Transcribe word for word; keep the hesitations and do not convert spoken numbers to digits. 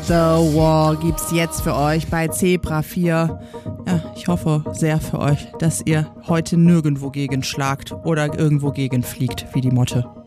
The War gibt's jetzt für euch bei Zebra vier. Ja, ich hoffe sehr für euch, dass ihr heute nirgendwo gegenschlagt oder irgendwo gegenfliegt wie die Motte.